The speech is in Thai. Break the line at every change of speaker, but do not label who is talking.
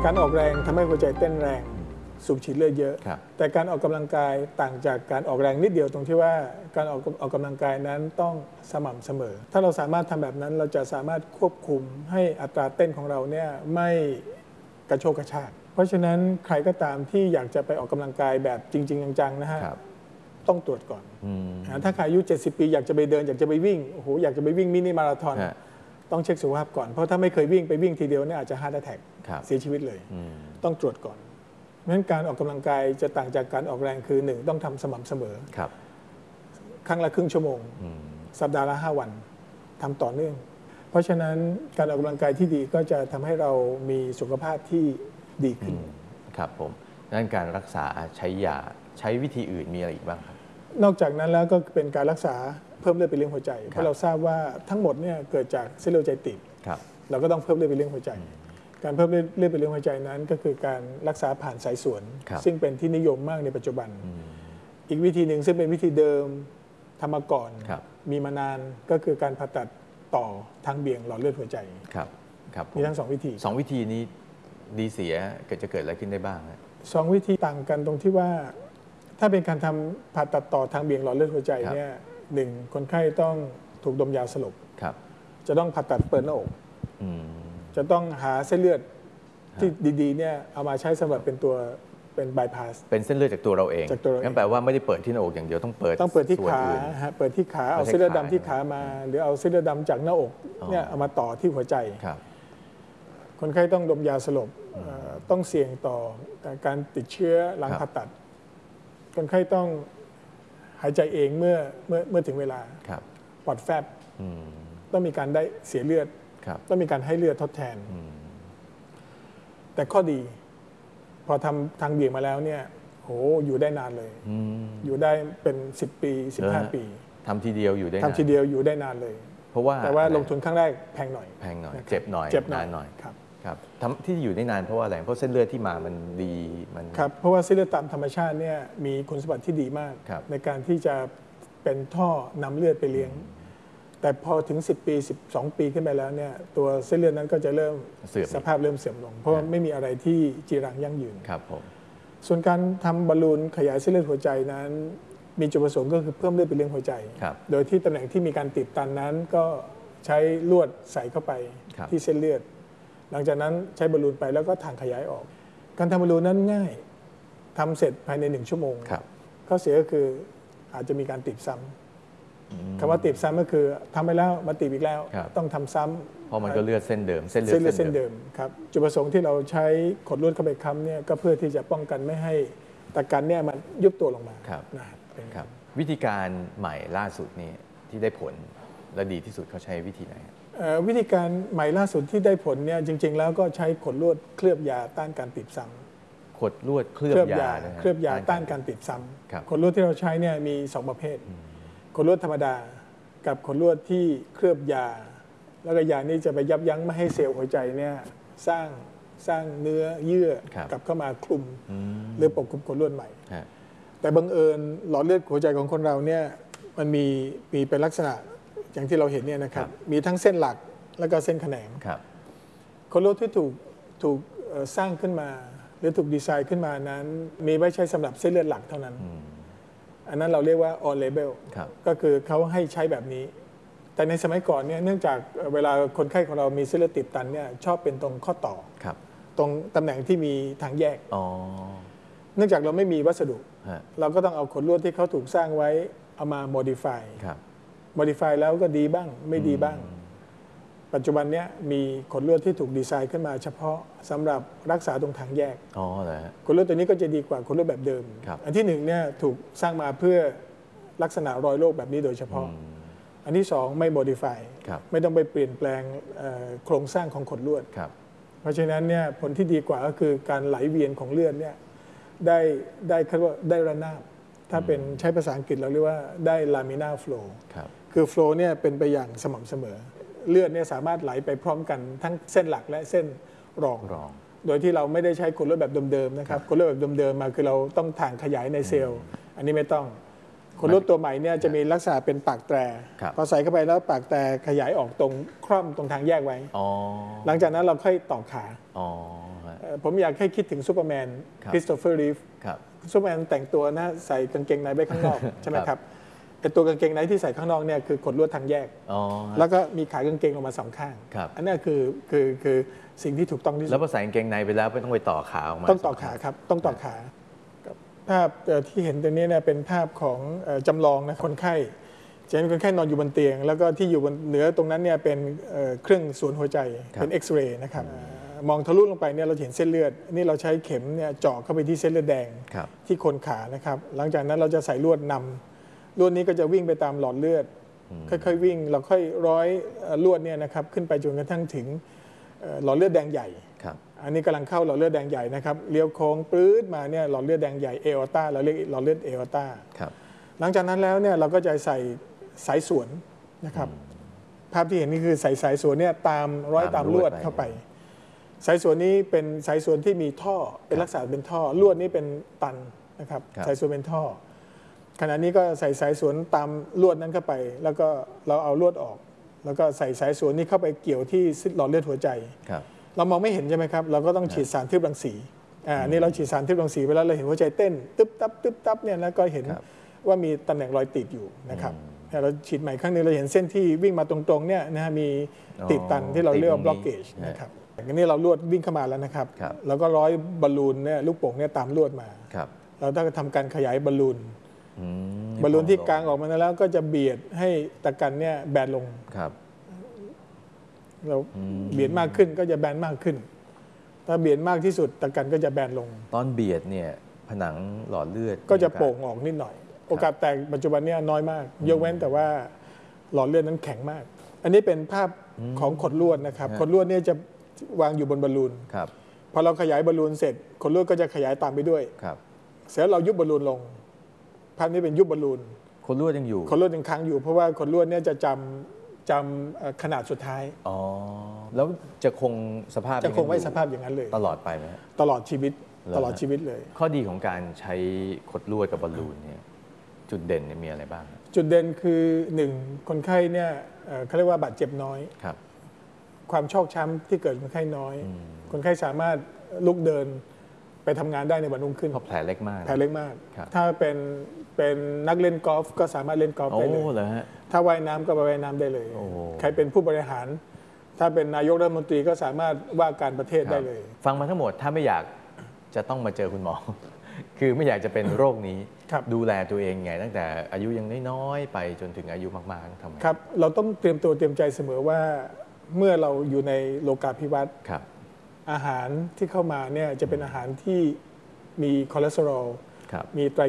การออกแรงทำให้หัวใจเต้นแรงสูบฉีดเลือดเยอะแต่การออกกำลังกายต่างจากการออกแรงนิดเดียวตรงที่ว่าการออกกำลังกายนั้นต้องสม่ำเสมอถ้าเราสามารถทำแบบนั้นเราจะสามารถควบคุมให้อัตราเต้นของเราเนี่ยไม่กระโชกกระชากเพราะฉะนั้นใครก็ตามที่อยากจะไปออกกำลังกายแบบจริงๆจังๆนะฮะต้องตรวจก่อนถ้าใครอายุ70 ปีอยากจะไปเดินอยากจะไปวิ่งโอ้โหอยากจะไปวิ่งมินิมาราธอนต้องเช็คสุขภาพก่อนเพราะถ้าไม่เคยวิ่งไปวิ่งทีเดียวเนี่ยอาจจะฮาร์ทแอทแทคเสียชีวิตเลยต้องตรวจก่อนเพราะฉะนั้นการออกกำลังกายจะต่างจากการออกแรงคือ1ต้องทำสม่ำเสมอครั้งละครึ่งชั่วโมงสัปดาห์ละ5 วันทำต่อเนื่องเพราะฉะนั้นการออกกำลังกายที่ดีก็จะทำให้เรามีสุขภาพที่ดีขึ้น
ครับผมด้านการรักษาใช้ยาใช้วิธีอื่นมีอะไรอีกบ้างครับ
นอกจากนั้นแล้วก็เป็นการรักษาเพิ่มเลือดไปเลี้ยงหัวใจเพราะเราทราบว่าทั้งหมดเนี่ยเกิดจากเส้นเลือดหัวใจตีบเราก็ต้องเพิ่มเลือดไปเลี้ยงหัวใจการเพิ่มเลือดไปเลี้ยงหัวใจนั้นก็คือการรักษาผ่านสายสวนซึ่งเป็นที่นิยมมากในปัจจุบันอีกวิธีหนึ่งซึ่งเป็นวิธีเดิมทำมาก่อนมีมานานก็คือการผ่าตัดต่อทางเบี่ยงหลอดเลือดหัวใจมีทั้ง2 วิธี
2 วิธีนี้ดีเสียจะเกิดอะไรขึ้นได้บ้าง
2 วิธีต่างกันตรงที่ว่าถ้าเป็นการทำผ่าตัดต่อทางเบี่ยงหลอดเลือดหัวใจเนี่ย1คนไข้ต้องถูกดมยาสลบจะต้องผ่าตัดเปิดหน้าอกจะต้องหาเส้นเลือดที่ดีๆเนี่ยเอามาใช้สำหรับเป็นบายพาส
เป็นเส้นเลือดจากตัวเราเองงั้นแปลว่าไม่ได้เปิดที่หน้าอกอย่างเดียวต้องเปิด
ที่ขาเปิดที่ขาเอาเส้นเลือดดำที่ขามาหรือเอาเส้นเลือดดำจากหน้าอกเนี่ยเอามาต่อที่หัวใจคนไข้ต้องดมยาสลบต้องเสี่ยงต่อการติดเชื้อหลังผ่าตัดคนไข้ต้องหายใจเองเมื่อถึงเวลาปอดแฟบต้องมีการได้เสียเลือดต้องมีการให้เลือดทดแทนแต่ข้อดีพอทำทางเบี่ยงมาแล้วเนี่ยโหอยู่ได้นานเลยอยู่ได้เป็น10 ปี15 ปี
ทำทีเดียวอยู่ได้
นานเลย
แต่
ว่าลงทุนครั้งแรกแพงหน่อย
เจ็บหน่อยนานหน่อยครับที่อยู่ได้นานเพราะว่าอะไรเพราะเส้นเลือดที่มามันดีมัน
ครับเพราะว่าเส้นเลือดตามธรรมชาติเนี่ยมีคุณสมบัติที่ดีมากในการที่จะเป็นท่อนำเลือดไปเลี้ยงแต่พอถึง10 ปี12 ปีขึ้นไปแล้วเนี่ยตัวเส้นเลือดนั้นก็จะเริ่มสภาพเริ่มเสื่อมลงเพราะไม่มีอะไรที่จีรังยั่งยืน
ครับผม
ส่วนการทำบอลลูนขยายเส้นเลือดหัวใจนั้นมีจุดประสงค์ก็คือเพิ่มเลือดไปเลี้ยงหัวใจโดยที่ตำแหน่งที่มีการตีบตันนั้นก็ใช้ลวดใส่เข้าไปที่เส้นเลือดหลังจากนั้นใช้บอลลูนไปแล้วก็ถ่างขยายออกการทำบอลลูนนั้นง่ายทำเสร็จภายใน1 ชั่วโมงข้อเสียก็คืออาจจะมีการตีบซ้ำคำว่าตีบซ้ำก็คือทำไปแล้วมาตีบอีกแล้วต้องทำซ้ำ
เพราะมันก็เลือดเส้นเดิมเส้น
เดิมครับจุดประสงค์ที่เราใช้ขดลวดเข้าไปค้ำเนี่ยก็เพื่อที่จะป้องกันไม่ให้ตะกันเนี่ยมันยุบตัวลงมา
นะครับวิธีการใหม่ล่าสุดนี่ที่ได้ผลและดีที่สุดเขาใช้วิธีไหน
วิธีการใหม่ล่าสุดที่ได้ผลเนี่ยจริงๆแล้วก็ใช้ขดลวดเคลือบยาต้านการตีบซ้
ำขดลวดเคลือบ
ยาต้านการตีบซ้ำขดลวดที่เราใช้เนี่ยมี2 ประเภทขดลวดธรรมดากับขดลวดที่เคลือบยาแล้วก็ยานี้จะไปยับยั้งไม่ให้เซลล์หัวใจเนี่ยสร้างเนื้อเยื่อกลับเข้ามาคลุมหรือปกคลุมขดลวดใหม่แต่บังเอิญหลอดเลือดหัวใจของคนเราเนี่ยมันมีเป็นลักษณะอย่างที่เราเห็นเนี่ยนะครับมีทั้งเส้นหลักแล้วก็เส้นแขนงขดลวดที่ถูกสร้างขึ้นมาหรือถูกดีไซน์ขึ้นมานั้นมีไว้ใช้สำหรับเส้นเลือดหลักเท่านั้นอันนั้นเราเรียกว่า on label ก็คือเขาให้ใช้แบบนี้แต่ในสมัยก่อนเนี่ยเนื่องจากเวลาคนไข้ของเรามีเส้นเลือดตีบตันเนี่ยชอบเป็นตรงข้อต่อตรงตำแหน่งที่มีทางแยกเนื่องจากเราไม่มีวัสดุเราก็ต้องเอาขดลวดที่เขาถูกสร้างไว้เอามา modify แล้วก็ดีบ้างไม่ดีบ้างปัจจุบันนี้มีขดลวดที่ถูกดีไซน์ขึ้นมาเฉพาะสำหรับรักษาตรงทางแยกขดลวดตัวนี้ก็จะดีกว่าขดลวดแบบเดิมอันที่1เนี่ยถูกสร้างมาเพื่อลักษณะรอยโรคแบบนี้โดยเฉพาะอันที่2ไม่ modify ไม่ต้องไปเปลี่ยนแปลงโครงสร้างของขดลวดเพราะฉะนั้นเนี่ยผลที่ดีกว่าก็คือการไหลเวียนของเลือดเนี่ยได้เรียกว่าได้ระนาบถ้าเป็นใช้ภาษาอังกฤษเราเรียกว่าได้ laminar flow คือ flow เนี่ยเป็นไปอย่างสม่ำเสมอเลือดเนี่ยสามารถไหลไปพร้อมกันทั้งเส้นหลักและเส้นรองโดยที่เราไม่ได้ใช้ขดลวดแบบเดิมๆนะครับขดลวดแบบเดิมๆมาคือเราต้องถ่างขยายในเซลล์อันนี้ไม่ต้องขดลวดตัวใหม่เนี่ยจะมีลักษณะเป็นปากแตรพอใส่เข้าไปแล้วปากแตรขยายออกตรงคร่อมตรงทางแยกไว้หลังจากนั้นเราค่อยต่อขาผมอยากให้คิดถึงซูเปอร์แมน
ครับ
คริสโตเฟอร์รีฟ
ครับ
ซูเปอร์แมนแต่งตัวนะใส่กางเกงในไว้ข้างนอก ใช่ไหมครับแต่ตัวกางเกงในที่ใส่ข้างนอกเนี่ยคือขดลวดทางแยก
อ๋อ
แล้วก็มีขายกางเกงลงมาสองข้าง
ครับ
อันนี้คือสิ่งที่ถูกต้องที่สุ
แล้ว
ด
พอใส่กางเกงในไปแล้วไม่ต้องไปต่อขาออกมา
ต้องต่อขาครับต้องต่อขาครับภาพที่เห็นตรงนี้เนี่ยเป็นภาพของจำลองนะคนไข้จะเห็นคนไข้นอนอยู่บนเตียง แล้วก็ที่อยู่บนเหนือตรงนั้นเนี่ยเป็นเครื่องสวนหัวใจเป็นเอ็กซเรย์นะครับมองทะลุลงไปเนี่ยเราเห็นเส้นเลือดนี่เราใช้เข็มเนี่ยเจาะเข้าไปที่เส้นเลือดแดง
ครับ
ที่โคนขานะครับหลังจากนั้นเราจะใส่ลวดนำลวดนี้ก็จะวิ่งไปตามหลอดเลือดค่อยๆวิ่งเราค่อยร้อยลวดเนี่ยนะครับขึ้นไปจนกระทั่งถึงหลอดเลือดแดงใหญ่
ครับ
อันนี้กำลังเข้าหลอดเลือดแดงใหญ่นะครับเลี้ยวโค้งปลื้ดมาเนี่ยหลอดเลือดแดงใหญ่เอออต้าเราเรียกหลอดเลือดเอออต้า
ครับ
หลังจากนั้นแล้วเนี่ยเราก็จะใส่สายสวนนะครับภาพที่เห็นนี่คือใส่สายสวนเนี่ยตามร้อยตามลวดเข้าไปสายสวนนี้เป็นสายสวนที่มีท่อเป็นลักษณะเป็นท่อลวดนี้เป็นตันนะครับสายสวนเป็นท่อขณะนี้ก็ใส่สายสวนตามลวดนั้นเข้าไป แล้วก็เราเอาลวดออก แล้วก็ใส่สายสวนนี้เข้าไปเกี่ยวที่หลอดเลือดหัวใจ
ครับ
เรามองไม่เห็นใช่ไหมครับเราก็ต้องฉีดสารทึบรังสีนี่เราฉีดสารทึบรังสีไปแล้วเราเห็นหัวใจเต้นตึ๊บตับตึ๊บตับเนี่ยแล้วก็เห็นว่ามีตำแหน่งรอยติดอยู่นะครับเราฉีดใหม่ครั้งนึงเราเห็นเส้นที่วิ่งมาตรงๆเนี่ยนะมีติดตันที่เราเรียกว่า blockage นะครับอันนี้เราลวดวิ่งเข้ามาแล้วนะครับแล้วก็ร้อยบอลลูนเนี่ยลูกโป่งเนี่ยตามลวดมาเราต้องทำการขยายบอลลูนที่กลางออกมาแล้วก็จะเบียดให้ตะกันเนี่ยแบนลงเราเบียดมากขึ้นก็จะแบนมากขึ้นถ้าเบียดมากที่สุดตะกันก็จะแบนลง
ตอนเบียดเนี่ยผนังหลอดเลือด
ก็จะโป่งออกนิดหน่อยโอกาสแตกปัจจุบันเนี่ยน้อยมากยกเว้นแต่ว่าหลอดเลือดนั้นแข็งมาก อันนี้เป็นภาพของขดลวดนะครับขดลวดเนี่ยจะวางอยู่บนบอลลูนพอเราขยายบอลลูนเสร็จขดลวดก็จะขยายตามไปด้วยเสร็จแล้วเรายุบบอลลูนลงภาพนี้เป็นยุบบอลลูน
ขดลวดยังอยู่
ขดลวดยังค้างอยู่เพราะว่าขดลวดเนี่ยจะจำขนาดสุดท้าย
อ๋อแล้วจะคงสภาพ
จะคงไว้สภาพอย่างนั้นเลย
ตลอดไปไหม
ตลอดชีวิตเลย
ข้อดีของการใช้ขดลวดกับบอลลูนเนี่ยจุดเด่นมีอะไรบ้าง
จุดเด่นคือ1คนไข้เนี่ยเขาเรียกว่าบาดเจ็บน้อยความชอกช้ำที่เกิดคนไข้น้อยคนไข้สามารถลุกเดินไปทำงานได้ในวันรุ่งขึ้น
เพราะแผลเล็กมาก
ถ้าเป็นนักเล่นกอล์ฟก็สามารถเล่นกอล์ฟได้เลยถ้าว่ายน้ำก็ไปว่ายน้ำได้เลยใครเป็นผู้บริหารถ้าเป็นนายกรัฐมนตรีก็สามารถว่าการประเทศได้เลย
ฟังมาทั้งหมดถ้าไม่อยากจะต้องมาเจอคุณหมอ คือไม่อยากจะเป็นโรคนี้ดูแลตัวเองไงตั้งแต่อายุยังน้อยๆไปจนถึงอายุมากๆทำไง
ครับเราต้องเตรียมตัวเตรียมใจเสมอว่าเมื่อเราอยู่ในโลกาภิวัตน์อาหารที่เข้ามาเนี่ยจะเป็นอาหารที่มีคอเลสเตอรอลมีไตร